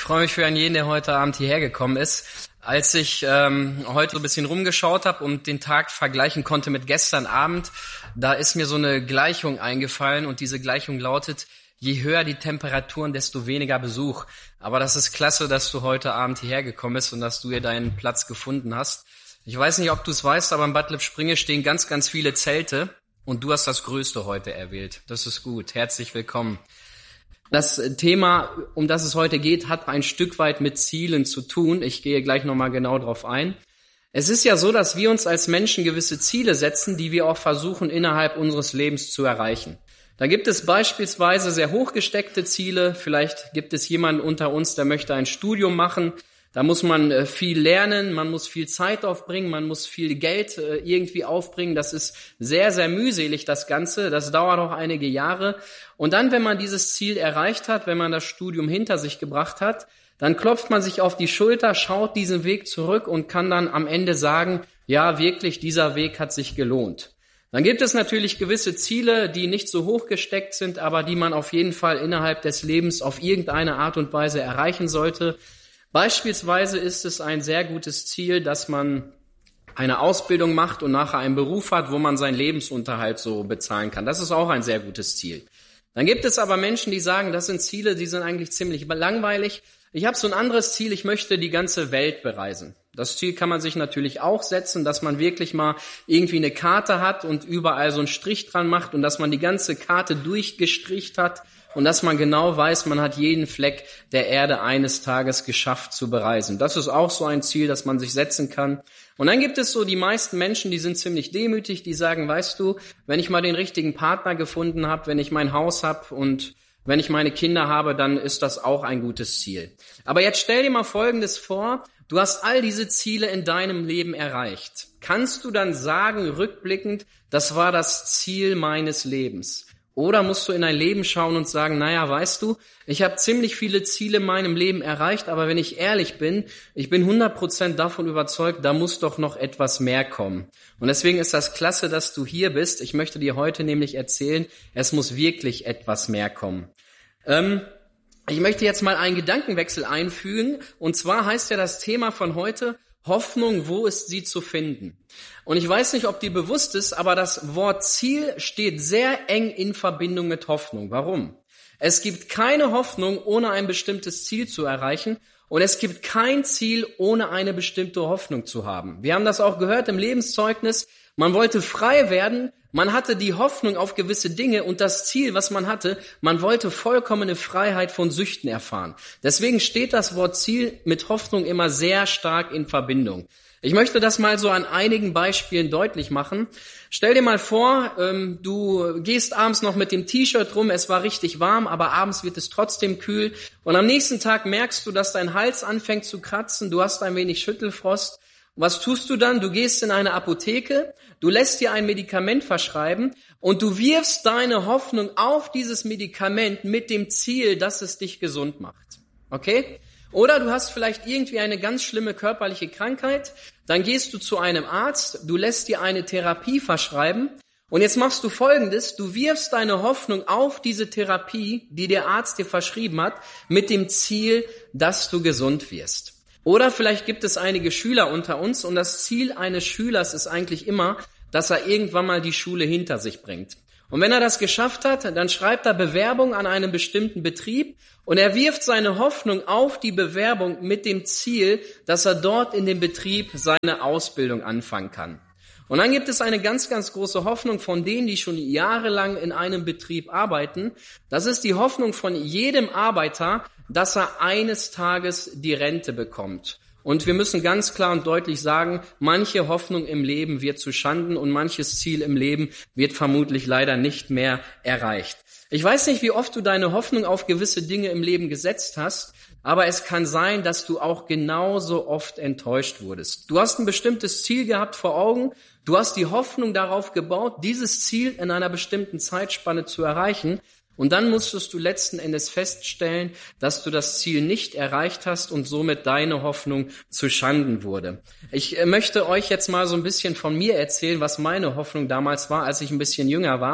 freue mich für jeden, der heute Abend hierher gekommen ist. Als ich heute so ein bisschen rumgeschaut habe und den Tag vergleichen konnte mit gestern Abend, da ist mir so eine Gleichung eingefallen und diese Gleichung lautet: Je höher die Temperaturen, desto weniger Besuch. Aber das ist klasse, dass du heute Abend hierher gekommen bist und dass du hier deinen Platz gefunden hast. Ich weiß nicht, ob du es weißt, aber in Bad Lippspringe stehen ganz, ganz viele Zelte und du hast das Größte heute erwählt. Das ist gut. Herzlich willkommen. Das Thema, um das es heute geht, hat ein Stück weit mit Zielen zu tun. Ich gehe gleich nochmal genau drauf ein. Es ist ja so, dass wir uns als Menschen gewisse Ziele setzen, die wir auch versuchen, innerhalb unseres Lebens zu erreichen. Da gibt es beispielsweise sehr hochgesteckte Ziele. Vielleicht gibt es jemanden unter uns, der möchte ein Studium machen. Da muss man viel lernen, man muss viel Zeit aufbringen, man muss viel Geld irgendwie aufbringen. Das ist sehr, sehr mühselig, das Ganze. Das dauert auch einige Jahre. Und dann, wenn man dieses Ziel erreicht hat, wenn man das Studium hinter sich gebracht hat, dann klopft man sich auf die Schulter, schaut diesen Weg zurück und kann dann am Ende sagen, ja, wirklich, dieser Weg hat sich gelohnt. Dann gibt es natürlich gewisse Ziele, die nicht so hoch gesteckt sind, aber die man auf jeden Fall innerhalb des Lebens auf irgendeine Art und Weise erreichen sollte. Beispielsweise ist es ein sehr gutes Ziel, dass man eine Ausbildung macht und nachher einen Beruf hat, wo man seinen Lebensunterhalt so bezahlen kann. Das ist auch ein sehr gutes Ziel. Dann gibt es aber Menschen, die sagen, das sind Ziele, die sind eigentlich ziemlich langweilig. Ich habe so ein anderes Ziel, ich möchte die ganze Welt bereisen. Das Ziel kann man sich natürlich auch setzen, dass man wirklich mal irgendwie eine Karte hat und überall so einen Strich dran macht und dass man die ganze Karte durchgestricht hat und dass man genau weiß, man hat jeden Fleck der Erde eines Tages geschafft zu bereisen. Das ist auch so ein Ziel, das man sich setzen kann. Und dann gibt es so die meisten Menschen, die sind ziemlich demütig, die sagen, weißt du, wenn ich mal den richtigen Partner gefunden habe, wenn ich mein Haus habe und wenn ich meine Kinder habe, dann ist das auch ein gutes Ziel. Aber jetzt stell dir mal Folgendes vor: Du hast all diese Ziele in deinem Leben erreicht. Kannst du dann sagen, rückblickend, das war das Ziel meines Lebens? Oder musst du in dein Leben schauen und sagen, naja, weißt du, ich habe ziemlich viele Ziele in meinem Leben erreicht, aber wenn ich ehrlich bin, ich bin 100% davon überzeugt, da muss doch noch etwas mehr kommen. Und deswegen ist das klasse, dass du hier bist. Ich möchte dir heute nämlich erzählen, es muss wirklich etwas mehr kommen. Ich möchte jetzt mal einen Gedankenwechsel einfügen. Und zwar heißt ja das Thema von heute: Hoffnung, wo ist sie zu finden? Und ich weiß nicht, ob dir bewusst ist, aber das Wort Ziel steht sehr eng in Verbindung mit Hoffnung. Warum? Es gibt keine Hoffnung, ohne ein bestimmtes Ziel zu erreichen. Und es gibt kein Ziel, ohne eine bestimmte Hoffnung zu haben. Wir haben das auch gehört im Lebenszeugnis. Man wollte frei werden, man hatte die Hoffnung auf gewisse Dinge und das Ziel, was man hatte, man wollte vollkommene Freiheit von Süchten erfahren. Deswegen steht das Wort Ziel mit Hoffnung immer sehr stark in Verbindung. Ich möchte das mal so an einigen Beispielen deutlich machen. Stell dir mal vor, du gehst abends noch mit dem T-Shirt rum, es war richtig warm, aber abends wird es trotzdem kühl. Und am nächsten Tag merkst du, dass dein Hals anfängt zu kratzen, du hast ein wenig Schüttelfrost. Was tust du dann? Du gehst in eine Apotheke, du lässt dir ein Medikament verschreiben und du wirfst deine Hoffnung auf dieses Medikament mit dem Ziel, dass es dich gesund macht. Okay? Oder du hast vielleicht irgendwie eine ganz schlimme körperliche Krankheit, dann gehst du zu einem Arzt, du lässt dir eine Therapie verschreiben und jetzt machst du Folgendes: Du wirfst deine Hoffnung auf diese Therapie, die der Arzt dir verschrieben hat, mit dem Ziel, dass du gesund wirst. Oder vielleicht gibt es einige Schüler unter uns und das Ziel eines Schülers ist eigentlich immer, dass er irgendwann mal die Schule hinter sich bringt. Und wenn er das geschafft hat, dann schreibt er Bewerbung an einem bestimmten Betrieb und er wirft seine Hoffnung auf die Bewerbung mit dem Ziel, dass er dort in dem Betrieb seine Ausbildung anfangen kann. Und dann gibt es eine ganz, ganz große Hoffnung von denen, die schon jahrelang in einem Betrieb arbeiten. Das ist die Hoffnung von jedem Arbeiter, dass er eines Tages die Rente bekommt. Und wir müssen ganz klar und deutlich sagen, manche Hoffnung im Leben wird zu Schanden und manches Ziel im Leben wird vermutlich leider nicht mehr erreicht. Ich weiß nicht, wie oft du deine Hoffnung auf gewisse Dinge im Leben gesetzt hast, aber es kann sein, dass du auch genauso oft enttäuscht wurdest. Du hast ein bestimmtes Ziel gehabt vor Augen, du hast die Hoffnung darauf gebaut, dieses Ziel in einer bestimmten Zeitspanne zu erreichen. Und dann musstest du letzten Endes feststellen, dass du das Ziel nicht erreicht hast und somit deine Hoffnung zu Schanden wurde. Ich möchte euch jetzt mal so ein bisschen von mir erzählen, was meine Hoffnung damals war, als ich ein bisschen jünger war.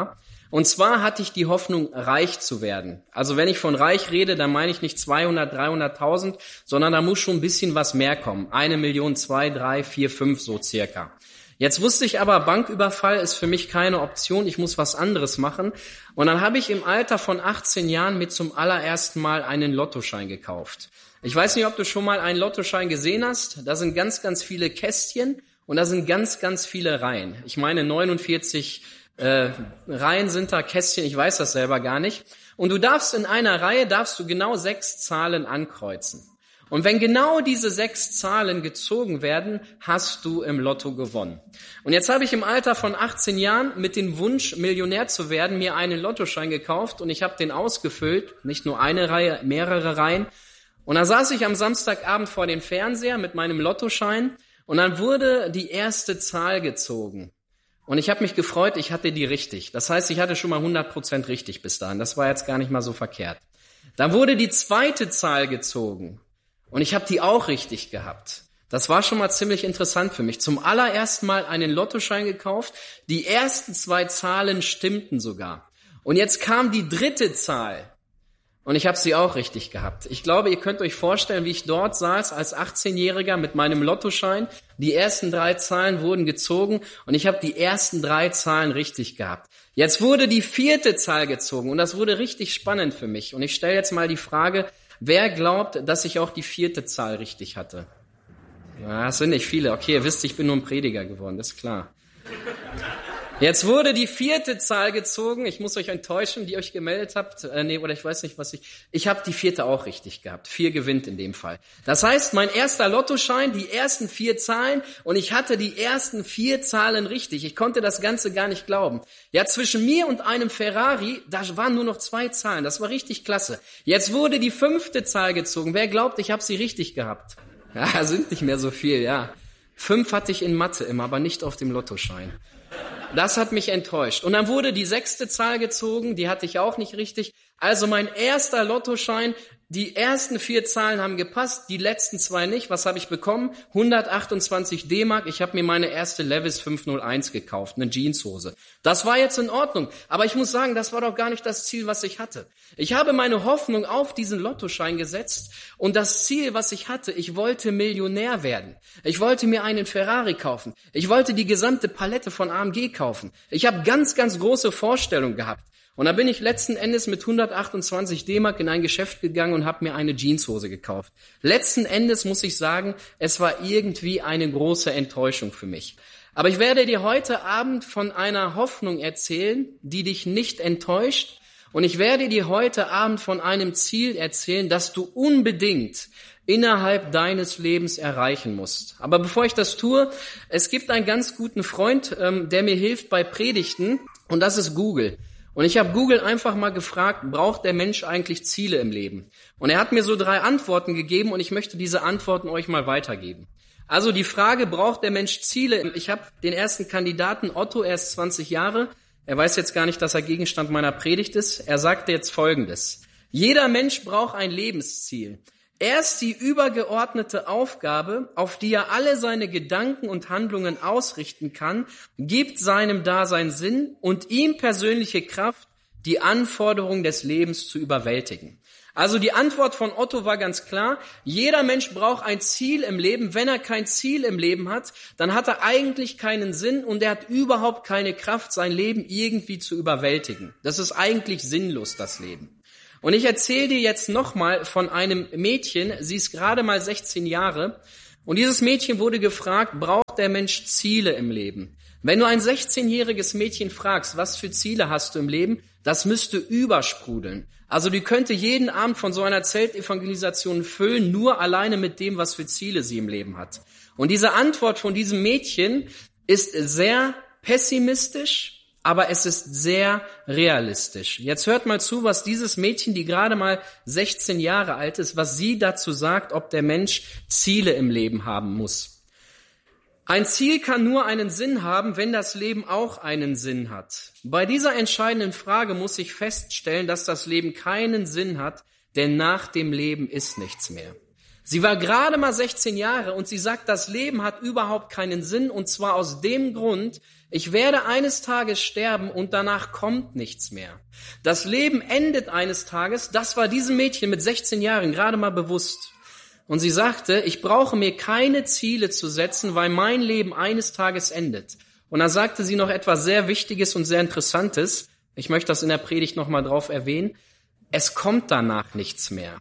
Und zwar hatte ich die Hoffnung, reich zu werden. Also wenn ich von reich rede, dann meine ich nicht 200, 300.000, sondern da muss schon ein bisschen was mehr kommen. 1 Million, 2, 3, 4, 5 so circa. Jetzt wusste ich aber, Banküberfall ist für mich keine Option, ich muss was anderes machen. Und dann habe ich im Alter von 18 Jahren mir zum allerersten Mal einen Lottoschein gekauft. Ich weiß nicht, ob du schon mal einen Lottoschein gesehen hast. Da sind ganz, ganz viele Kästchen und da sind ganz, ganz viele Reihen. Ich meine 49 Reihen sind da, Kästchen, ich weiß das selber gar nicht. Und du darfst in einer Reihe, genau 6 Zahlen ankreuzen. Und wenn genau diese 6 Zahlen gezogen werden, hast du im Lotto gewonnen. Und jetzt habe ich im Alter von 18 Jahren mit dem Wunsch, Millionär zu werden, mir einen Lottoschein gekauft und ich habe den ausgefüllt, nicht nur eine Reihe, mehrere Reihen. Und da saß ich am Samstagabend vor dem Fernseher mit meinem Lottoschein und dann wurde die erste Zahl gezogen. Und ich habe mich gefreut, ich hatte die richtig. Das heißt, ich hatte schon mal 100% richtig bis dahin. Das war jetzt gar nicht mal so verkehrt. Dann wurde die zweite Zahl gezogen. Und ich habe die auch richtig gehabt. Das war schon mal ziemlich interessant für mich. Zum allerersten Mal einen Lottoschein gekauft. Die ersten 2 Zahlen stimmten sogar. Und jetzt kam die dritte Zahl. Und ich habe sie auch richtig gehabt. Ich glaube, ihr könnt euch vorstellen, wie ich dort saß als 18-Jähriger mit meinem Lottoschein. Die ersten 3 Zahlen wurden gezogen und ich habe die ersten 3 Zahlen richtig gehabt. Jetzt wurde die 4. Zahl gezogen und das wurde richtig spannend für mich. Und ich stelle jetzt mal die Frage, wer glaubt, dass ich auch die 4. Zahl richtig hatte? Ja, das sind nicht viele. Okay, ihr wisst, ich bin nur ein Prediger geworden, das ist klar. Jetzt wurde die 4. Zahl gezogen. Ich muss euch enttäuschen, die euch gemeldet habt. Oder ich weiß nicht, ich habe die 4. auch richtig gehabt. 4 gewinnt in dem Fall. Das heißt, mein erster Lottoschein, die ersten 4 Zahlen und ich hatte die ersten 4 Zahlen richtig. Ich konnte das Ganze gar nicht glauben. Ja, zwischen mir und einem Ferrari, da waren nur noch 2 Zahlen. Das war richtig klasse. Jetzt wurde die 5. Zahl gezogen. Wer glaubt, ich habe sie richtig gehabt? Ja, sind nicht mehr so viel, ja. 5 hatte ich in Mathe immer, aber nicht auf dem Lottoschein. Das hat mich enttäuscht. Und dann wurde die 6. Zahl gezogen, die hatte ich auch nicht richtig. Also mein erster Lottoschein, die ersten 4 Zahlen haben gepasst, die letzten 2 nicht. Was habe ich bekommen? 128 D-Mark. Ich habe mir meine erste Levi's 501 gekauft, eine Jeanshose. Das war jetzt in Ordnung. Aber ich muss sagen, das war doch gar nicht das Ziel, was ich hatte. Ich habe meine Hoffnung auf diesen Lottoschein gesetzt und das Ziel, was ich hatte, ich wollte Millionär werden. Ich wollte mir einen Ferrari kaufen. Ich wollte die gesamte Palette von AMG kaufen. Ich habe ganz, ganz große Vorstellungen gehabt. Und da bin ich letzten Endes mit 128 D-Mark in ein Geschäft gegangen und habe mir eine Jeanshose gekauft. Letzten Endes muss ich sagen, es war irgendwie eine große Enttäuschung für mich. Aber ich werde dir heute Abend von einer Hoffnung erzählen, die dich nicht enttäuscht. Und ich werde dir heute Abend von einem Ziel erzählen, das du unbedingt innerhalb deines Lebens erreichen musst. Aber bevor ich das tue, es gibt einen ganz guten Freund, der mir hilft bei Predigten, und das ist Google. Und ich habe Google einfach mal gefragt, braucht der Mensch eigentlich Ziele im Leben? Und er hat mir so 3 Antworten gegeben und ich möchte diese Antworten euch mal weitergeben. Also die Frage, braucht der Mensch Ziele? Ich habe den ersten Kandidaten, Otto, er ist 20 Jahre. Er weiß jetzt gar nicht, dass er Gegenstand meiner Predigt ist. Er sagte jetzt Folgendes. Jeder Mensch braucht ein Lebensziel. Erst die übergeordnete Aufgabe, auf die er alle seine Gedanken und Handlungen ausrichten kann, gibt seinem Dasein Sinn und ihm persönliche Kraft, die Anforderungen des Lebens zu überwältigen. Also die Antwort von Otto war ganz klar, jeder Mensch braucht ein Ziel im Leben. Wenn er kein Ziel im Leben hat, dann hat er eigentlich keinen Sinn und er hat überhaupt keine Kraft, sein Leben irgendwie zu überwältigen. Das ist eigentlich sinnlos, das Leben. Und ich erzähle dir jetzt nochmal von einem Mädchen, sie ist gerade mal 16 Jahre und dieses Mädchen wurde gefragt, braucht der Mensch Ziele im Leben? Wenn du ein 16-jähriges Mädchen fragst, was für Ziele hast du im Leben, das müsste übersprudeln. Also die könnte jeden Abend von so einer Zeltevangelisation füllen, nur alleine mit dem, was für Ziele sie im Leben hat. Und diese Antwort von diesem Mädchen ist sehr pessimistisch, aber es ist sehr realistisch. Jetzt hört mal zu, was dieses Mädchen, die gerade mal 16 Jahre alt ist, was sie dazu sagt, ob der Mensch Ziele im Leben haben muss. Ein Ziel kann nur einen Sinn haben, wenn das Leben auch einen Sinn hat. Bei dieser entscheidenden Frage muss ich feststellen, dass das Leben keinen Sinn hat, denn nach dem Leben ist nichts mehr. Sie war gerade mal 16 Jahre und sie sagt, das Leben hat überhaupt keinen Sinn und zwar aus dem Grund, ich werde eines Tages sterben und danach kommt nichts mehr. Das Leben endet eines Tages, das war diesem Mädchen mit 16 Jahren gerade mal bewusst. Und sie sagte, ich brauche mir keine Ziele zu setzen, weil mein Leben eines Tages endet. Und dann sagte sie noch etwas sehr Wichtiges und sehr Interessantes. Ich möchte das in der Predigt nochmal drauf erwähnen. Es kommt danach nichts mehr.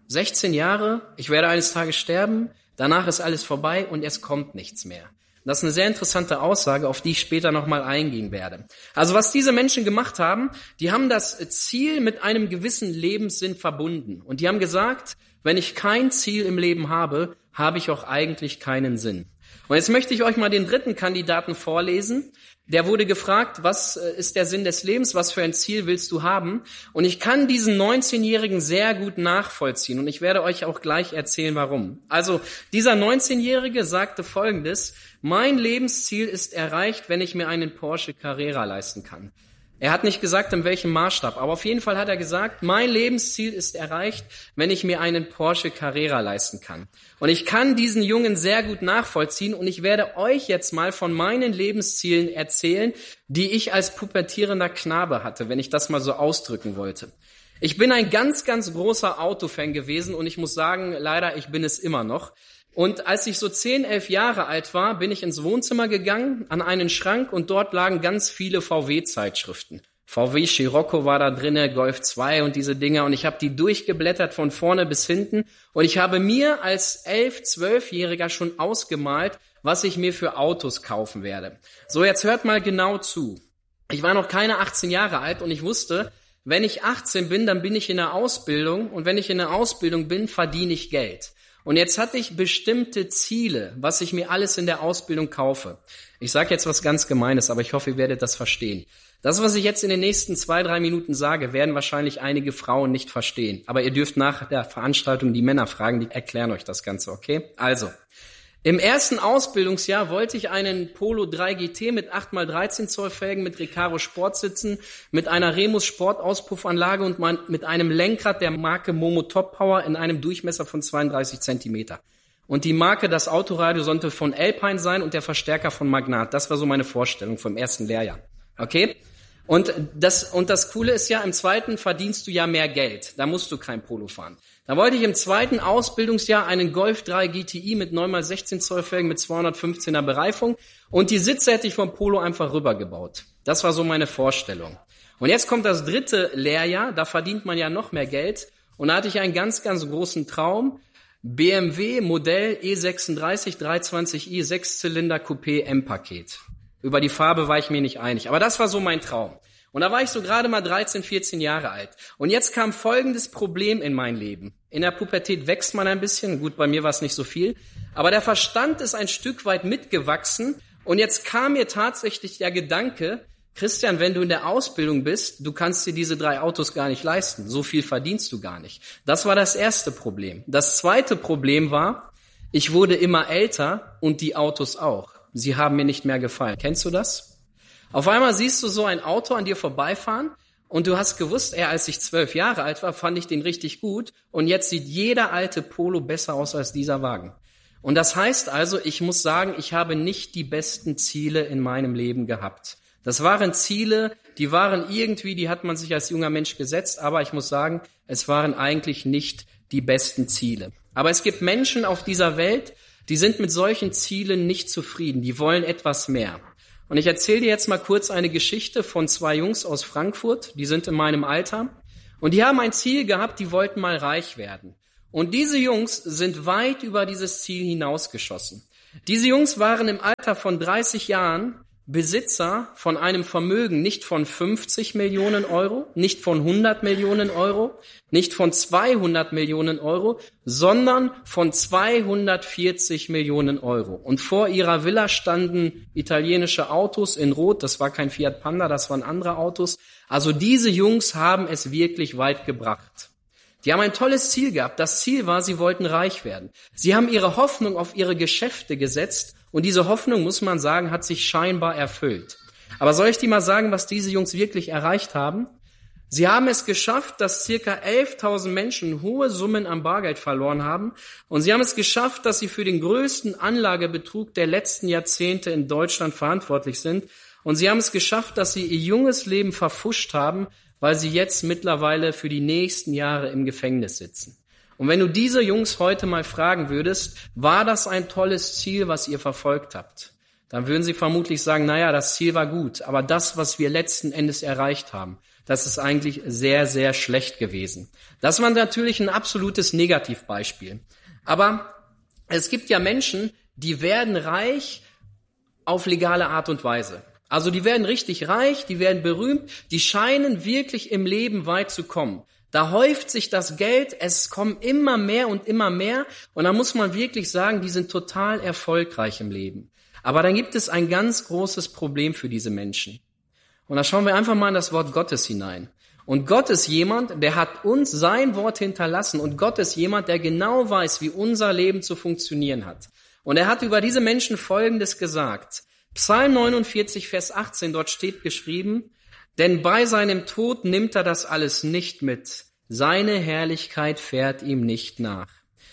16 Jahre, ich werde eines Tages sterben, danach ist alles vorbei und es kommt nichts mehr. Das ist eine sehr interessante Aussage, auf die ich später nochmal eingehen werde. Also was diese Menschen gemacht haben, die haben das Ziel mit einem gewissen Lebenssinn verbunden. Und die haben gesagt, wenn ich kein Ziel im Leben habe, habe ich auch eigentlich keinen Sinn. Und jetzt möchte ich euch mal den dritten Kandidaten vorlesen. Der wurde gefragt, was ist der Sinn des Lebens, was für ein Ziel willst du haben? Und ich kann diesen 19-Jährigen sehr gut nachvollziehen und ich werde euch auch gleich erzählen, warum. Also dieser 19-Jährige sagte Folgendes: Mein Lebensziel ist erreicht, wenn ich mir einen Porsche Carrera leisten kann. Er hat nicht gesagt, in welchem Maßstab, aber auf jeden Fall hat er gesagt, mein Lebensziel ist erreicht, wenn ich mir einen Porsche Carrera leisten kann. Und ich kann diesen Jungen sehr gut nachvollziehen und ich werde euch jetzt mal von meinen Lebenszielen erzählen, die ich als pubertierender Knabe hatte, wenn ich das mal so ausdrücken wollte. Ich bin ein ganz, ganz großer Autofan gewesen und ich muss sagen, leider, ich bin es immer noch. Und als ich so 10, 11 Jahre alt war, bin ich ins Wohnzimmer gegangen, an einen Schrank und dort lagen ganz viele VW-Zeitschriften. VW Scirocco war da drinne, Golf 2 und diese Dinger und ich habe die durchgeblättert von vorne bis hinten und ich habe mir als 11-, 12-Jähriger schon ausgemalt, was ich mir für Autos kaufen werde. So, jetzt hört mal genau zu. Ich war noch keine 18 Jahre alt und ich wusste, wenn ich 18 bin, dann bin ich in der Ausbildung und wenn ich in der Ausbildung bin, verdiene ich Geld. Und jetzt hatte ich bestimmte Ziele, was ich mir alles in der Ausbildung kaufe. Ich sage jetzt was ganz Gemeines, aber ich hoffe, ihr werdet das verstehen. Das, was ich jetzt in den nächsten 2, 3 Minuten sage, werden wahrscheinlich einige Frauen nicht verstehen. Aber ihr dürft nach der Veranstaltung die Männer fragen, die erklären euch das Ganze, okay? Also, im ersten Ausbildungsjahr wollte ich einen Polo 3 GT mit 8x13 Zoll Felgen, mit Recaro Sportsitzen, mit einer Remus Sportauspuffanlage und mit einem Lenkrad der Marke Momo Top Power in einem Durchmesser von 32 Zentimeter. Und die Marke, das Autoradio sollte von Alpine sein und der Verstärker von Magnat. Das war so meine Vorstellung vom ersten Lehrjahr. Okay? Und das Coole ist ja, im zweiten verdienst du ja mehr Geld. Da musst du kein Polo fahren. Da wollte ich im zweiten Ausbildungsjahr einen Golf 3 GTI mit 9x16 Zoll Felgen mit 215er Bereifung und die Sitze hätte ich vom Polo einfach rübergebaut. Das war so meine Vorstellung. Und jetzt kommt das dritte Lehrjahr, da verdient man ja noch mehr Geld und da hatte ich einen ganz, ganz großen Traum. BMW Modell E36 320i 6-Zylinder Coupé M-Paket. Über die Farbe war ich mir nicht einig, aber das war so mein Traum. Und da war ich so gerade mal 13, 14 Jahre alt. Und jetzt kam folgendes Problem in mein Leben. In der Pubertät wächst man ein bisschen. Gut, bei mir war es nicht so viel. Aber der Verstand ist ein Stück weit mitgewachsen. Und jetzt kam mir tatsächlich der Gedanke, Christian, wenn du in der Ausbildung bist, du kannst dir diese 3 Autos gar nicht leisten. So viel verdienst du gar nicht. Das war das erste Problem. Das zweite Problem war, ich wurde immer älter und die Autos auch. Sie haben mir nicht mehr gefallen. Kennst du das? Auf einmal siehst du so ein Auto an dir vorbeifahren und du hast gewusst, als ich 12 Jahre alt war, fand ich den richtig gut und jetzt sieht jeder alte Polo besser aus als dieser Wagen. Und das heißt also, ich muss sagen, ich habe nicht die besten Ziele in meinem Leben gehabt. Das waren Ziele, die waren irgendwie, die hat man sich als junger Mensch gesetzt, aber ich muss sagen, es waren eigentlich nicht die besten Ziele. Aber es gibt Menschen auf dieser Welt, die sind mit solchen Zielen nicht zufrieden, die wollen etwas mehr. Und ich erzähle dir jetzt mal kurz eine Geschichte von 2 Jungs aus Frankfurt, die sind in meinem Alter. Und die haben ein Ziel gehabt, die wollten mal reich werden. Und diese Jungs sind weit über dieses Ziel hinausgeschossen. Diese Jungs waren im Alter von 30 Jahren Besitzer von einem Vermögen nicht von 50 Millionen Euro, nicht von 100 Millionen Euro, nicht von 200 Millionen Euro, sondern von 240 Millionen Euro. Und vor ihrer Villa standen italienische Autos in Rot, das war kein Fiat Panda, das waren andere Autos. Also diese Jungs haben es wirklich weit gebracht. Die haben ein tolles Ziel gehabt. Das Ziel war, sie wollten reich werden. Sie haben ihre Hoffnung auf ihre Geschäfte gesetzt und diese Hoffnung, muss man sagen, hat sich scheinbar erfüllt. Aber soll ich dir mal sagen, was diese Jungs wirklich erreicht haben? Sie haben es geschafft, dass circa 11.000 Menschen hohe Summen an Bargeld verloren haben. Und sie haben es geschafft, dass sie für den größten Anlagebetrug der letzten Jahrzehnte in Deutschland verantwortlich sind. Und sie haben es geschafft, dass sie ihr junges Leben verpfuscht haben, weil sie jetzt mittlerweile für die nächsten Jahre im Gefängnis sitzen. Und wenn du diese Jungs heute mal fragen würdest, war das ein tolles Ziel, was ihr verfolgt habt? Dann würden sie vermutlich sagen, naja, das Ziel war gut, aber das, was wir letzten Endes erreicht haben, das ist eigentlich sehr, sehr schlecht gewesen. Das war natürlich ein absolutes Negativbeispiel. Aber es gibt ja Menschen, die werden reich auf legale Art und Weise. Also die werden richtig reich, die werden berühmt, die scheinen wirklich im Leben weit zu kommen. Da häuft sich das Geld, es kommen immer mehr und da muss man wirklich sagen, die sind total erfolgreich im Leben. Aber dann gibt es ein ganz großes Problem für diese Menschen. Und da schauen wir einfach mal in das Wort Gottes hinein. Und Gott ist jemand, der hat uns sein Wort hinterlassen. Und Gott ist jemand, der genau weiß, wie unser Leben zu funktionieren hat. Und er hat über diese Menschen Folgendes gesagt. Psalm 49, Vers 18, dort steht geschrieben, denn bei seinem Tod nimmt er das alles nicht mit. Seine Herrlichkeit fährt ihm nicht nach.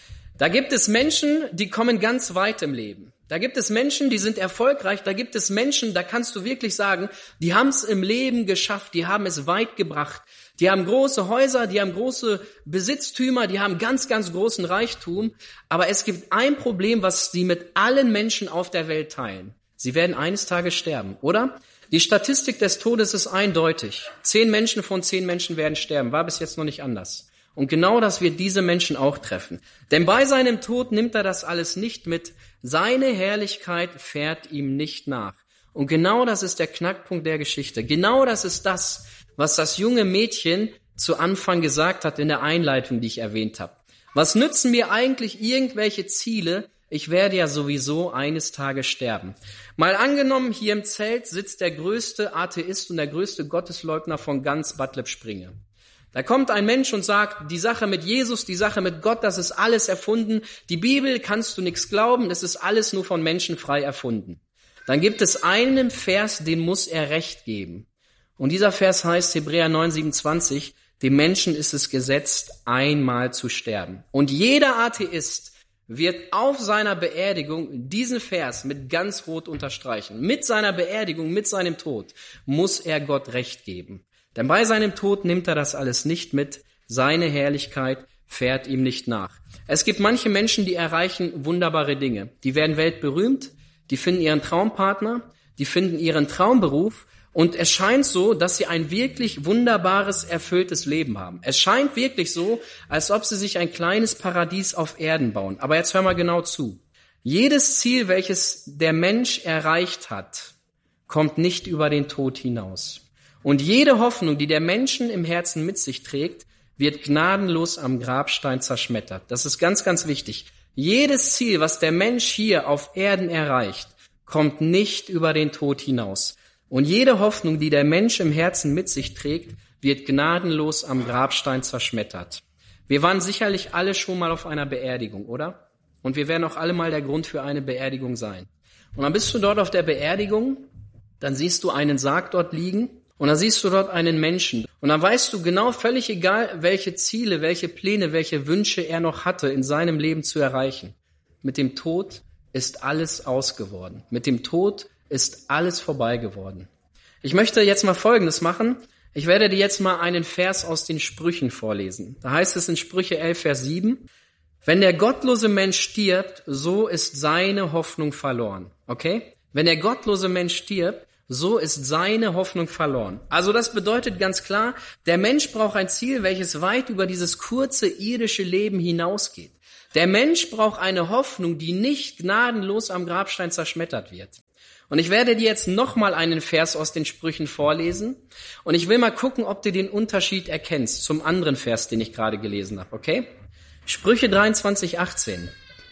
Da gibt es Menschen, die kommen ganz weit im Leben. Da gibt es Menschen, die sind erfolgreich. Da gibt es Menschen, da kannst du wirklich sagen, die haben es im Leben geschafft, die haben es weit gebracht. Die haben große Häuser, die haben große Besitztümer, die haben ganz, ganz großen Reichtum. Aber es gibt ein Problem, was sie mit allen Menschen auf der Welt teilen. Sie werden eines Tages sterben, oder? Die Statistik des Todes ist eindeutig. 10 Menschen von 10 Menschen werden sterben. War bis jetzt noch nicht anders. Und genau das wird diese Menschen auch treffen. Denn bei seinem Tod nimmt er das alles nicht mit. Seine Herrlichkeit fährt ihm nicht nach. Und genau das ist der Knackpunkt der Geschichte. Genau das ist das, was das junge Mädchen zu Anfang gesagt hat in der Einleitung, die ich erwähnt habe. Was nützen mir eigentlich irgendwelche Ziele? Ich werde ja sowieso eines Tages sterben. Mal angenommen, hier im Zelt sitzt der größte Atheist und der größte Gottesleugner von ganz Bad Lippspringe. Da kommt ein Mensch und sagt, die Sache mit Jesus, die Sache mit Gott, das ist alles erfunden. Die Bibel kannst du nichts glauben, das ist alles nur von Menschen frei erfunden. Dann gibt es einen Vers, den muss er Recht geben. Und dieser Vers heißt Hebräer 9,27, dem Menschen ist es gesetzt, einmal zu sterben. Und jeder Atheist wird auf seiner Beerdigung diesen Vers mit ganz rot unterstreichen. Mit seiner Beerdigung, mit seinem Tod muss er Gott Recht geben. Denn bei seinem Tod nimmt er das alles nicht mit. Seine Herrlichkeit fährt ihm nicht nach. Es gibt manche Menschen, die erreichen wunderbare Dinge. Die werden weltberühmt, die finden ihren Traumpartner, die finden ihren Traumberuf und es scheint so, dass sie ein wirklich wunderbares, erfülltes Leben haben. Es scheint wirklich so, als ob sie sich ein kleines Paradies auf Erden bauen. Aber jetzt hör mal genau zu. Jedes Ziel, welches der Mensch erreicht hat, kommt nicht über den Tod hinaus. Und jede Hoffnung, die der Menschen im Herzen mit sich trägt, wird gnadenlos am Grabstein zerschmettert. Das ist ganz, ganz wichtig. Jedes Ziel, was der Mensch hier auf Erden erreicht, kommt nicht über den Tod hinaus. Und jede Hoffnung, die der Mensch im Herzen mit sich trägt, wird gnadenlos am Grabstein zerschmettert. Wir waren sicherlich alle schon mal auf einer Beerdigung, oder? Und wir werden auch alle mal der Grund für eine Beerdigung sein. Und dann bist du dort auf der Beerdigung, dann siehst du einen Sarg dort liegen, und dann siehst du dort einen Menschen. Und dann weißt du genau, völlig egal, welche Ziele, welche Pläne, welche Wünsche er noch hatte, in seinem Leben zu erreichen. Mit dem Tod ist alles ausgeworden. Mit dem Tod ist alles vorbei geworden. Ich möchte jetzt mal Folgendes machen. Ich werde dir jetzt mal einen Vers aus den Sprüchen vorlesen. Da heißt es in Sprüche 11, Vers 7, wenn der gottlose Mensch stirbt, so ist seine Hoffnung verloren. Okay? Wenn der gottlose Mensch stirbt, so ist seine Hoffnung verloren. Also das bedeutet ganz klar, der Mensch braucht ein Ziel, welches weit über dieses kurze irdische Leben hinausgeht. Der Mensch braucht eine Hoffnung, die nicht gnadenlos am Grabstein zerschmettert wird. Und ich werde dir jetzt nochmal einen Vers aus den Sprüchen vorlesen. Und ich will mal gucken, ob du den Unterschied erkennst zum anderen Vers, den ich gerade gelesen habe, okay? Sprüche 23, 18.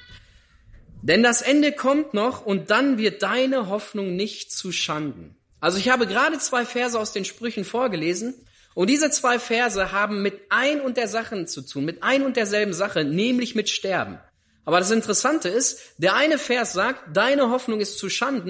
Denn das Ende kommt noch und dann wird deine Hoffnung nicht zu schanden. Also ich habe gerade 2 Verse aus den Sprüchen vorgelesen und diese 2 Verse haben mit ein und der Sache zu tun, mit ein und derselben Sache, nämlich mit Sterben. Aber das Interessante ist, der eine Vers sagt, deine Hoffnung ist zu schanden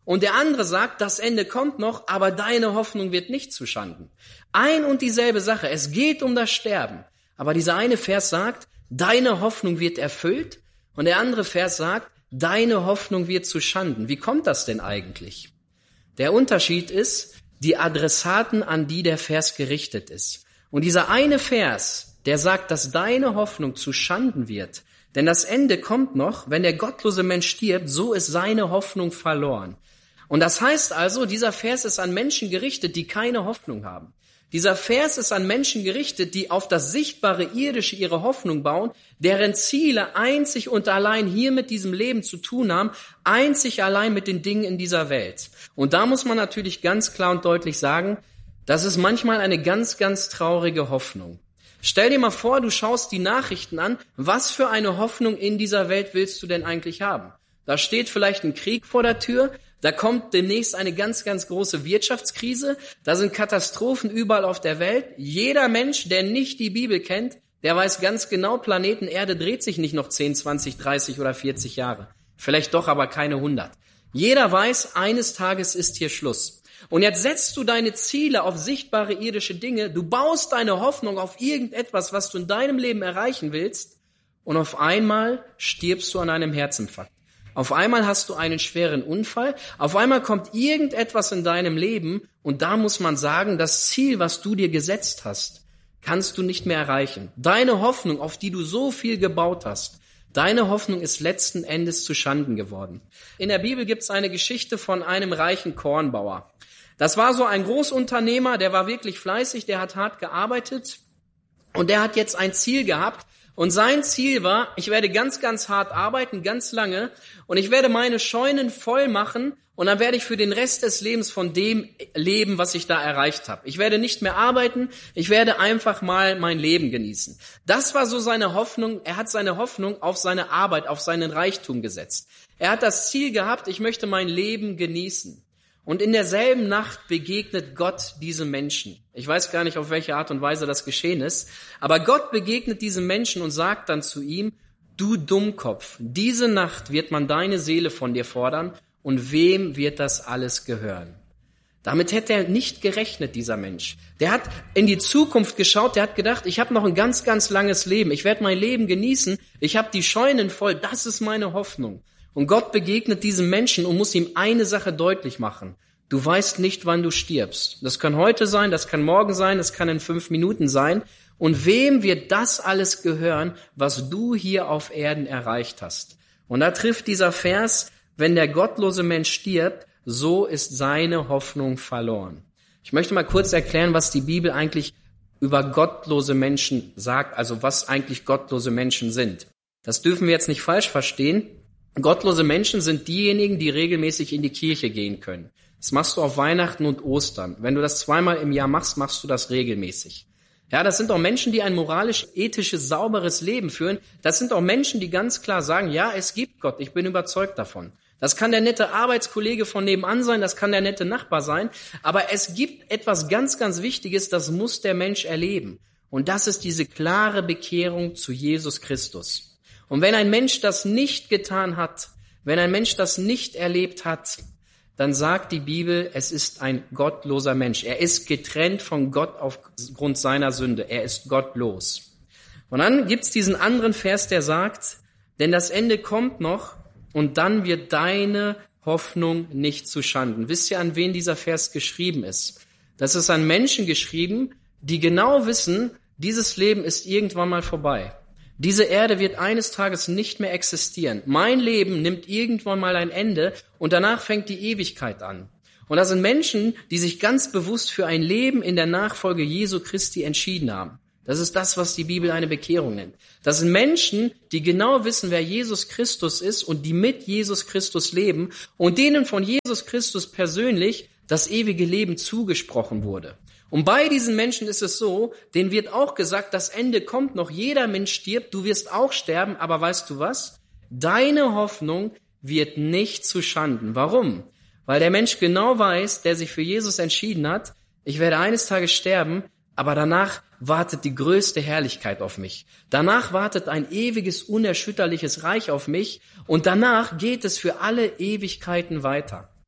Und der andere sagt, das Ende kommt noch, aber deine Hoffnung wird nicht zuschanden. Ein und dieselbe Sache, es geht um das Sterben. Aber dieser eine Vers sagt, deine Hoffnung wird erfüllt. Und der andere Vers sagt, deine Hoffnung wird zuschanden. Wie kommt das denn eigentlich? Der Unterschied ist, die Adressaten, an die der Vers gerichtet ist. Und dieser eine Vers, der sagt, dass deine Hoffnung zuschanden wird, denn das Ende kommt noch, wenn der gottlose Mensch stirbt, so ist seine Hoffnung verloren. Und das heißt also, dieser Vers ist an Menschen gerichtet, die keine Hoffnung haben. Dieser Vers ist an Menschen gerichtet, die auf das sichtbare Irdische ihre Hoffnung bauen, deren Ziele einzig und allein hier mit diesem Leben zu tun haben, einzig allein mit den Dingen in dieser Welt. Und da muss man natürlich ganz klar und deutlich sagen, das ist manchmal eine ganz, ganz traurige Hoffnung. Stell dir mal vor, du schaust die Nachrichten an, was für eine Hoffnung in dieser Welt willst du denn eigentlich haben? Da steht vielleicht ein Krieg vor der Tür, da kommt demnächst eine ganz, ganz große Wirtschaftskrise, da sind Katastrophen überall auf der Welt. Jeder Mensch, der nicht die Bibel kennt, der weiß ganz genau, Planeten Erde dreht sich nicht noch 10, 20, 30 oder 40 Jahre. Vielleicht doch, aber keine 100. Jeder weiß, eines Tages ist hier Schluss. Und jetzt setzt du deine Ziele auf sichtbare irdische Dinge, du baust deine Hoffnung auf irgendetwas, was du in deinem Leben erreichen willst, und auf einmal stirbst du an einem Herzinfarkt. Auf einmal hast du einen schweren Unfall, auf einmal kommt irgendetwas in deinem Leben und da muss man sagen, das Ziel, was du dir gesetzt hast, kannst du nicht mehr erreichen. Deine Hoffnung, auf die du so viel gebaut hast, deine Hoffnung ist letzten Endes zuschanden geworden. In der Bibel gibt es eine Geschichte von einem reichen Kornbauer. Das war so ein Großunternehmer, der war wirklich fleißig, der hat hart gearbeitet und der hat jetzt ein Ziel gehabt. Und sein Ziel war, ich werde ganz, ganz hart arbeiten, ganz lange, und ich werde meine Scheunen voll machen und dann werde ich für den Rest des Lebens von dem leben, was ich da erreicht habe. Ich werde nicht mehr arbeiten, ich werde einfach mal mein Leben genießen. Das war so seine Hoffnung. Er hat seine Hoffnung auf seine Arbeit, auf seinen Reichtum gesetzt. Er hat das Ziel gehabt, ich möchte mein Leben genießen. Und in derselben Nacht begegnet Gott diesem Menschen. Ich weiß gar nicht, auf welche Art und Weise das geschehen ist, aber Gott begegnet diesem Menschen und sagt dann zu ihm, du Dummkopf, diese Nacht wird man deine Seele von dir fordern und wem wird das alles gehören? Damit hätte er nicht gerechnet, dieser Mensch. Der hat in die Zukunft geschaut, der hat gedacht, ich habe noch ein ganz, ganz langes Leben, ich werde mein Leben genießen, ich habe die Scheunen voll, das ist meine Hoffnung. Und Gott begegnet diesem Menschen und muss ihm eine Sache deutlich machen. Du weißt nicht, wann du stirbst. Das kann heute sein, das kann morgen sein, das kann in 5 Minuten sein. Und wem wird das alles gehören, was du hier auf Erden erreicht hast? Und da trifft dieser Vers, wenn der gottlose Mensch stirbt, so ist seine Hoffnung verloren. Ich möchte mal kurz erklären, was die Bibel eigentlich über gottlose Menschen sagt, also was eigentlich gottlose Menschen sind. Das dürfen wir jetzt nicht falsch verstehen. Gottlose Menschen sind diejenigen, die regelmäßig in die Kirche gehen können. Das machst du auf Weihnachten und Ostern. Wenn du das 2-mal im Jahr machst, machst du das regelmäßig. Ja, das sind auch Menschen, die ein moralisch, ethisches, sauberes Leben führen. Das sind auch Menschen, die ganz klar sagen, ja, es gibt Gott, ich bin überzeugt davon. Das kann der nette Arbeitskollege von nebenan sein, das kann der nette Nachbar sein. Aber es gibt etwas ganz, ganz Wichtiges, das muss der Mensch erleben. Und das ist diese klare Bekehrung zu Jesus Christus. Und wenn ein Mensch das nicht getan hat, wenn ein Mensch das nicht erlebt hat, dann sagt die Bibel, es ist ein gottloser Mensch. Er ist getrennt von Gott aufgrund seiner Sünde. Er ist gottlos. Und dann gibt's diesen anderen Vers, der sagt, denn das Ende kommt noch und dann wird deine Hoffnung nicht zuschanden. Wisst ihr, an wen dieser Vers geschrieben ist? Das ist an Menschen geschrieben, die genau wissen, dieses Leben ist irgendwann mal vorbei. Diese Erde wird eines Tages nicht mehr existieren. Mein Leben nimmt irgendwann mal ein Ende und danach fängt die Ewigkeit an. Und das sind Menschen, die sich ganz bewusst für ein Leben in der Nachfolge Jesu Christi entschieden haben. Das ist das, was die Bibel eine Bekehrung nennt. Das sind Menschen, die genau wissen, wer Jesus Christus ist und die mit Jesus Christus leben und denen von Jesus Christus persönlich das ewige Leben zugesprochen wurde. Und bei diesen Menschen ist es so, denen wird auch gesagt, das Ende kommt noch, jeder Mensch stirbt, du wirst auch sterben, aber weißt du was? Deine Hoffnung wird nicht zuschanden. Warum? Weil der Mensch genau weiß, der sich für Jesus entschieden hat, ich werde eines Tages sterben, aber danach wartet die größte Herrlichkeit auf mich. Danach wartet ein ewiges, unerschütterliches Reich auf mich und danach geht es für alle Ewigkeiten weiter.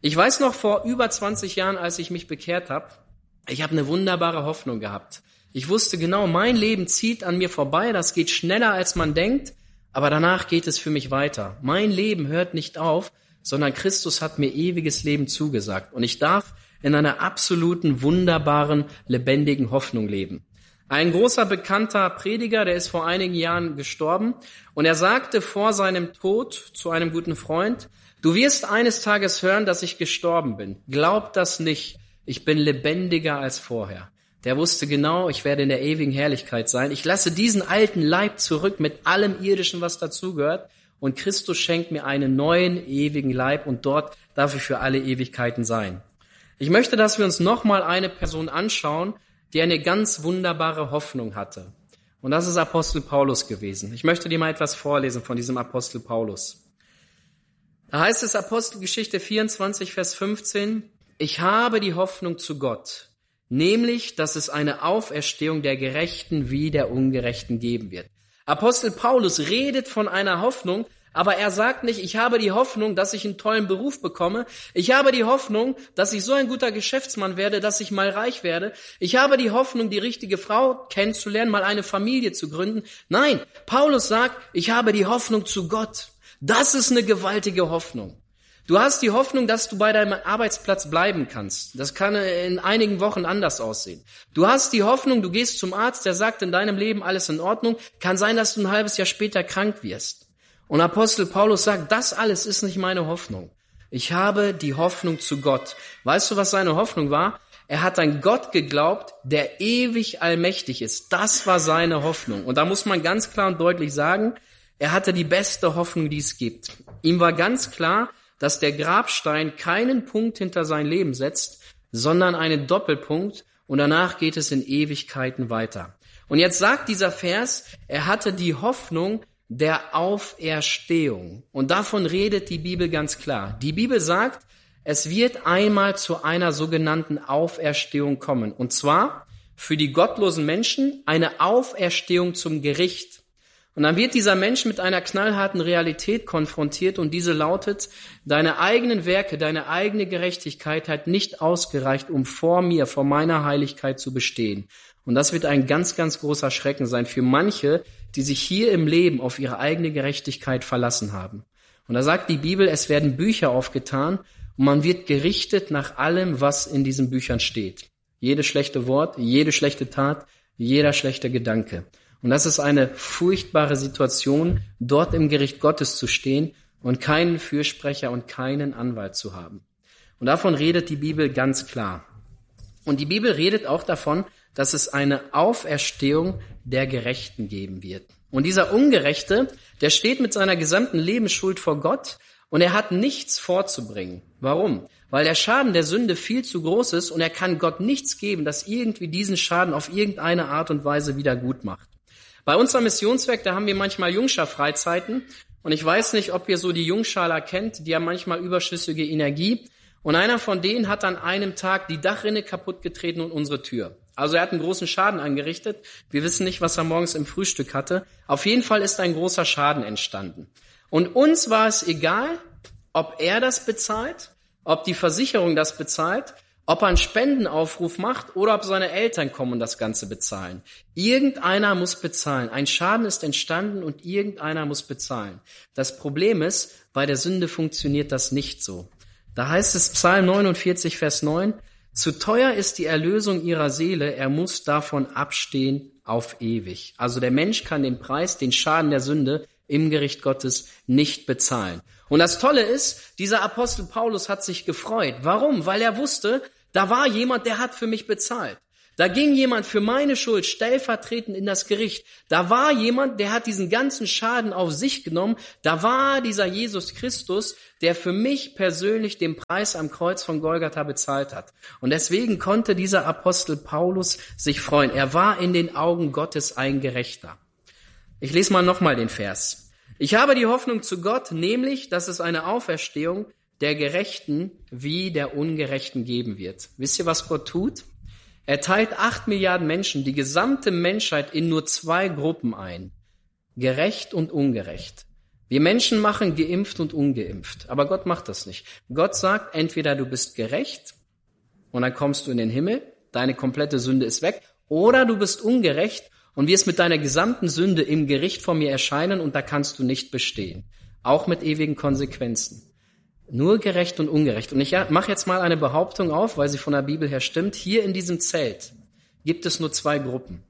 Ich weiß noch vor über 20 Jahren, als ich mich bekehrt habe, ich habe eine wunderbare Hoffnung gehabt. Ich wusste genau, mein Leben zieht an mir vorbei, das geht schneller, als man denkt, aber danach geht es für mich weiter. Mein Leben hört nicht auf, sondern Christus hat mir ewiges Leben zugesagt und ich darf in einer absoluten, wunderbaren, lebendigen Hoffnung leben. Ein großer, bekannter Prediger, der ist vor einigen Jahren gestorben und er sagte vor seinem Tod zu einem guten Freund: Du wirst eines Tages hören, dass ich gestorben bin. Glaub das nicht. Ich bin lebendiger als vorher. Der wusste genau, ich werde in der ewigen Herrlichkeit sein. Ich lasse diesen alten Leib zurück mit allem Irdischen, was dazugehört. Und Christus schenkt mir einen neuen, ewigen Leib und dort darf ich für alle Ewigkeiten sein. Ich möchte, dass wir uns nochmal eine Person anschauen, die eine ganz wunderbare Hoffnung hatte. Und das ist Apostel Paulus gewesen. Ich möchte dir mal etwas vorlesen von diesem Apostel Paulus. Da heißt es, Apostelgeschichte 24, Vers 15, ich habe die Hoffnung zu Gott, nämlich, dass es eine Auferstehung der Gerechten wie der Ungerechten geben wird. Apostel Paulus redet von einer Hoffnung, aber er sagt nicht, ich habe die Hoffnung, dass ich einen tollen Beruf bekomme. Ich habe die Hoffnung, dass ich so ein guter Geschäftsmann werde, dass ich mal reich werde. Ich habe die Hoffnung, die richtige Frau kennenzulernen, mal eine Familie zu gründen. Nein, Paulus sagt, ich habe die Hoffnung zu Gott. Das ist eine gewaltige Hoffnung. Du hast die Hoffnung, dass du bei deinem Arbeitsplatz bleiben kannst. Das kann in einigen Wochen anders aussehen. Du hast die Hoffnung, du gehst zum Arzt, der sagt in deinem Leben alles in Ordnung. Kann sein, dass du ein halbes Jahr später krank wirst. Und Apostel Paulus sagt, das alles ist nicht meine Hoffnung. Ich habe die Hoffnung zu Gott. Weißt du, was seine Hoffnung war? Er hat an Gott geglaubt, der ewig allmächtig ist. Das war seine Hoffnung. Und da muss man ganz klar und deutlich sagen, er hatte die beste Hoffnung, die es gibt. Ihm war ganz klar, dass der Grabstein keinen Punkt hinter sein Leben setzt, sondern einen Doppelpunkt und danach geht es in Ewigkeiten weiter. Und jetzt sagt dieser Vers, er hatte die Hoffnung der Auferstehung. Und davon redet die Bibel ganz klar. Die Bibel sagt, es wird einmal zu einer sogenannten Auferstehung kommen. Und zwar für die gottlosen Menschen eine Auferstehung zum Gericht. Und dann wird dieser Mensch mit einer knallharten Realität konfrontiert und diese lautet, deine eigenen Werke, deine eigene Gerechtigkeit hat nicht ausgereicht, um vor mir, vor meiner Heiligkeit zu bestehen. Und das wird ein ganz, ganz großer Schrecken sein für manche, die sich hier im Leben auf ihre eigene Gerechtigkeit verlassen haben. Und da sagt die Bibel, es werden Bücher aufgetan und man wird gerichtet nach allem, was in diesen Büchern steht. Jedes schlechte Wort, jede schlechte Tat, jeder schlechte Gedanke. Und das ist eine furchtbare Situation, dort im Gericht Gottes zu stehen und keinen Fürsprecher und keinen Anwalt zu haben. Und davon redet die Bibel ganz klar. Und die Bibel redet auch davon, dass es eine Auferstehung der Gerechten geben wird. Und dieser Ungerechte, der steht mit seiner gesamten Lebensschuld vor Gott und er hat nichts vorzubringen. Warum? Weil der Schaden der Sünde viel zu groß ist und er kann Gott nichts geben, das irgendwie diesen Schaden auf irgendeine Art und Weise wieder gut macht. Bei uns am Missionswerk, da haben wir manchmal Jungschar-Freizeiten und ich weiß nicht, ob ihr so die Jungschaler kennt, die haben manchmal überschüssige Energie und einer von denen hat an einem Tag die Dachrinne kaputtgetreten und unsere Tür. Also er hat einen großen Schaden angerichtet. Wir wissen nicht, was er morgens im Frühstück hatte. Auf jeden Fall ist ein großer Schaden entstanden. Und uns war es egal, ob er das bezahlt, ob die Versicherung das bezahlt, ob er einen Spendenaufruf macht oder ob seine Eltern kommen und das Ganze bezahlen. Irgendeiner muss bezahlen. Ein Schaden ist entstanden und irgendeiner muss bezahlen. Das Problem ist, bei der Sünde funktioniert das nicht so. Da heißt es Psalm 49, Vers 9, zu teuer ist die Erlösung ihrer Seele, er muss davon abstehen auf ewig. Also der Mensch kann den Preis, den Schaden der Sünde im Gericht Gottes nicht bezahlen. Und das Tolle ist, dieser Apostel Paulus hat sich gefreut. Warum? Weil er wusste, da war jemand, der hat für mich bezahlt. Da ging jemand für meine Schuld stellvertretend in das Gericht. Da war jemand, der hat diesen ganzen Schaden auf sich genommen. Da war dieser Jesus Christus, der für mich persönlich den Preis am Kreuz von Golgatha bezahlt hat. Und deswegen konnte dieser Apostel Paulus sich freuen. Er war in den Augen Gottes ein Gerechter. Ich lese mal nochmal den Vers. Ich habe die Hoffnung zu Gott, nämlich, dass es eine Auferstehung der Gerechten wie der Ungerechten geben wird. Wisst ihr, was Gott tut? Er teilt 8 Milliarden Menschen, die gesamte Menschheit, in nur 2 Gruppen ein. Gerecht und ungerecht. Wir Menschen machen geimpft und ungeimpft, aber Gott macht das nicht. Gott sagt, entweder du bist gerecht und dann kommst du in den Himmel, deine komplette Sünde ist weg, oder du bist ungerecht und wirst mit deiner gesamten Sünde im Gericht vor mir erscheinen und da kannst du nicht bestehen. Auch mit ewigen Konsequenzen. Nur gerecht und ungerecht. Und ich mache jetzt mal eine Behauptung auf, weil sie von der Bibel her stimmt. Hier in diesem Zelt gibt es nur zwei Gruppen.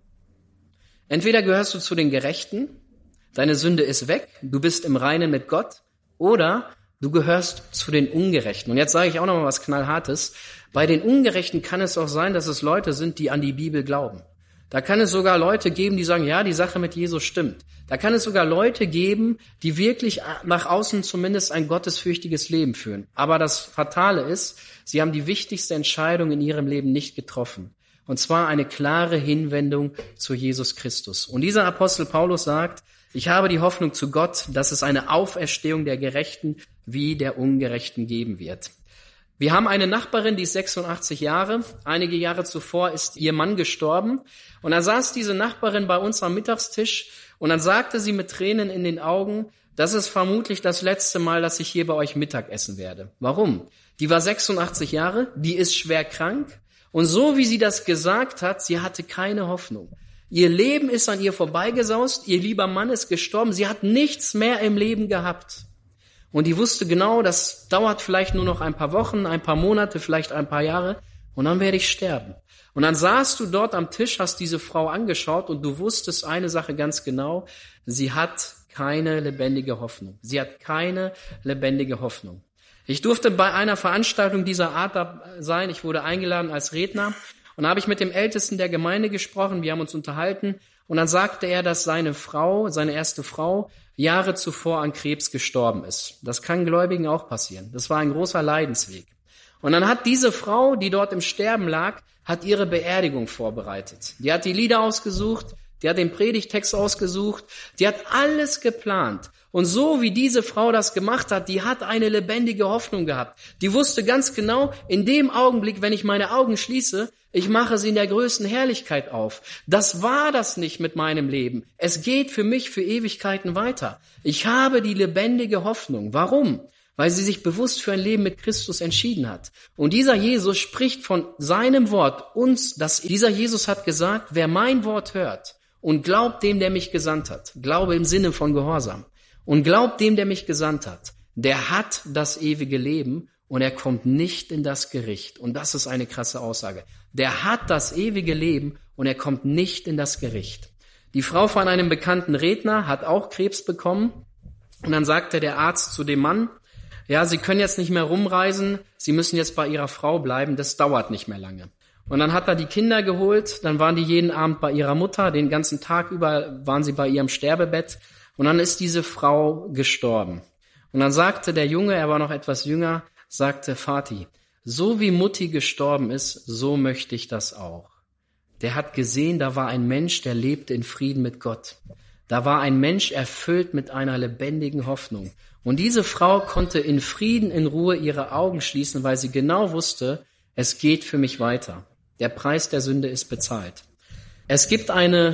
Entweder gehörst du zu den Gerechten, deine Sünde ist weg, du bist im Reinen mit Gott, oder du gehörst zu den Ungerechten. Und jetzt sage ich auch noch mal was Knallhartes. Bei den Ungerechten kann es auch sein, dass es Leute sind, die an die Bibel glauben. Da kann es sogar Leute geben, die sagen, ja, die Sache mit Jesus stimmt. Da kann es sogar Leute geben, die wirklich nach außen zumindest ein gottesfürchtiges Leben führen. Aber das Fatale ist, sie haben die wichtigste Entscheidung in ihrem Leben nicht getroffen. Und zwar eine klare Hinwendung zu Jesus Christus. Und dieser Apostel Paulus sagt, ich habe die Hoffnung zu Gott, dass es eine Auferstehung der Gerechten wie der Ungerechten geben wird. Wir haben eine Nachbarin, die ist 86 Jahre. Einige Jahre zuvor ist ihr Mann gestorben. Und dann saß diese Nachbarin bei uns am Mittagstisch und dann sagte sie mit Tränen in den Augen, das ist vermutlich das letzte Mal, dass ich hier bei euch Mittag essen werde. Warum? Die war 86 Jahre, die ist schwer krank. Und so wie sie das gesagt hat, sie hatte keine Hoffnung. Ihr Leben ist an ihr vorbeigesaust, ihr lieber Mann ist gestorben, sie hat nichts mehr im Leben gehabt. Und die wusste genau, das dauert vielleicht nur noch ein paar Wochen, ein paar Monate, vielleicht ein paar Jahre und dann werde ich sterben. Und dann saßt du dort am Tisch, hast diese Frau angeschaut und du wusstest eine Sache ganz genau, sie hat keine lebendige Hoffnung. Sie hat keine lebendige Hoffnung. Ich durfte bei einer Veranstaltung dieser Art sein, ich wurde eingeladen als Redner und da habe ich mit dem Ältesten der Gemeinde gesprochen, wir haben uns unterhalten und dann sagte er, dass seine Frau, seine erste Frau, Jahre zuvor an Krebs gestorben ist. Das kann Gläubigen auch passieren. Das war ein großer Leidensweg. Und dann hat diese Frau, die dort im Sterben lag, hat ihre Beerdigung vorbereitet. Die hat die Lieder ausgesucht, die hat den Predigtext ausgesucht, die hat alles geplant. Und so wie diese Frau das gemacht hat, die hat eine lebendige Hoffnung gehabt. Die wusste ganz genau, in dem Augenblick, wenn ich meine Augen schließe, ich mache sie in der größten Herrlichkeit auf. Das war das nicht mit meinem Leben. Es geht für mich für Ewigkeiten weiter. Ich habe die lebendige Hoffnung. Warum? Weil sie sich bewusst für ein Leben mit Christus entschieden hat. Und dieser Jesus spricht von seinem Wort uns, dieser Jesus hat gesagt, wer mein Wort hört und glaubt dem, der mich gesandt hat, Glaube im Sinne von Gehorsam, und glaubt dem, der mich gesandt hat, der hat das ewige Leben und er kommt nicht in das Gericht. Und das ist eine krasse Aussage. Der hat das ewige Leben und er kommt nicht in das Gericht. Die Frau von einem bekannten Redner hat auch Krebs bekommen und dann sagte der Arzt zu dem Mann, ja, Sie können jetzt nicht mehr rumreisen, Sie müssen jetzt bei Ihrer Frau bleiben, das dauert nicht mehr lange. Und dann hat er die Kinder geholt, dann waren die jeden Abend bei ihrer Mutter, den ganzen Tag über waren sie bei ihrem Sterbebett und dann ist diese Frau gestorben. Und dann sagte der Junge, er war noch etwas jünger, sagte, Vati, so wie Mutti gestorben ist, so möchte ich das auch. Der hat gesehen, da war ein Mensch, der lebte in Frieden mit Gott. Da war ein Mensch erfüllt mit einer lebendigen Hoffnung. Und diese Frau konnte in Frieden, in Ruhe ihre Augen schließen, weil sie genau wusste, es geht für mich weiter. Der Preis der Sünde ist bezahlt. Es gibt eine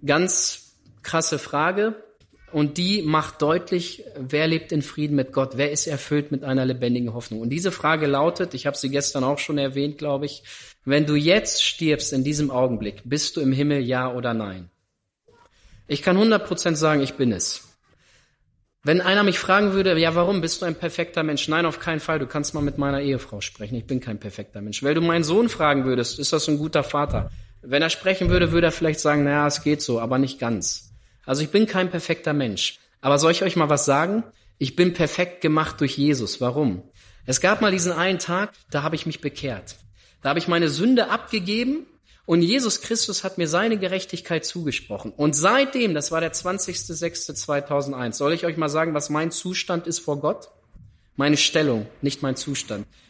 ganz krasse Frage und die macht deutlich, wer lebt in Frieden mit Gott? Wer ist erfüllt mit einer lebendigen Hoffnung? Und diese Frage lautet, ich habe sie gestern auch schon erwähnt, glaube ich, wenn du jetzt stirbst in diesem Augenblick, bist du im Himmel, ja oder nein? Ich kann 100% sagen, ich bin es. Wenn einer mich fragen würde, ja, warum bist du ein perfekter Mensch? Nein, auf keinen Fall, du kannst mal mit meiner Ehefrau sprechen, ich bin kein perfekter Mensch. Wenn du meinen Sohn fragen würdest, ist das ein guter Vater? Wenn er sprechen würde, würde er vielleicht sagen, naja, es geht so, aber nicht ganz. Also ich bin kein perfekter Mensch. Aber soll ich euch mal was sagen? Ich bin perfekt gemacht durch Jesus. Warum? Es gab mal diesen einen Tag, da habe ich mich bekehrt. Da habe ich meine Sünde abgegeben und Jesus Christus hat mir seine Gerechtigkeit zugesprochen. Und seitdem, das war der 20.06.2001, soll ich euch mal sagen, was mein Zustand ist vor Gott? Meine Stellung, nicht mein Zustand.